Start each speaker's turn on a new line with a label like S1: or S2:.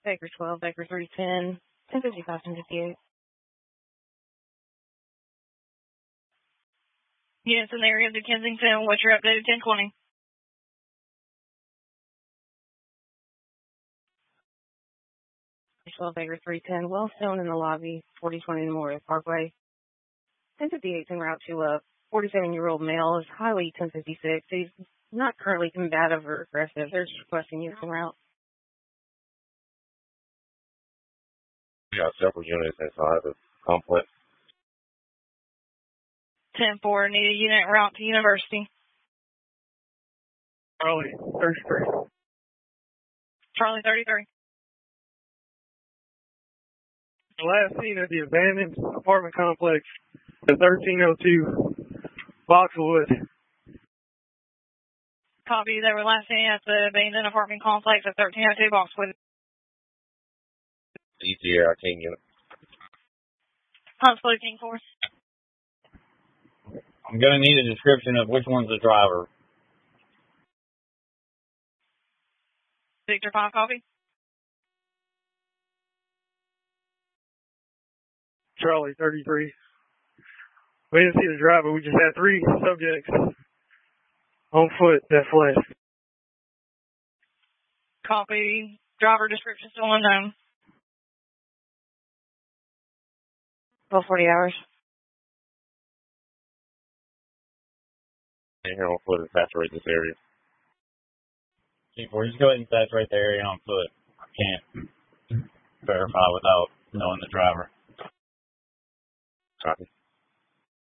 S1: Baker 12, Baker 310, 1055, 1058.
S2: Units in the area of Kensington, what's your updated 1020?
S1: Baker 310, Wellstone in the lobby, 4020 Memorial Parkway. 1058 en route to a 47-year-old male is highway 1056. He's not currently combative or aggressive. They're just requesting units en route.
S3: We got several units inside the complex.
S2: 10-4, need a unit en route to University.
S4: Charlie 33.
S2: Charlie 33.
S4: The last scene at the abandoned apartment complex at 1302 Boxwood.
S2: Copy, they were last seen at the abandoned apartment complex at 1302 Boxwood.
S3: DTR King unit.
S2: Hunt's Blue King Force.
S5: I'm going to need a description of which one's the driver.
S2: Victor 5, copy.
S4: Charlie 33. We didn't see the driver. We just had 3 subjects on foot that fled.
S2: Copy, driver description still unknown.
S1: 1240 hours.
S3: And here on foot and saturate this area.
S5: We're just go ahead and saturate the area on foot. I can't verify without knowing the driver.
S3: Copy.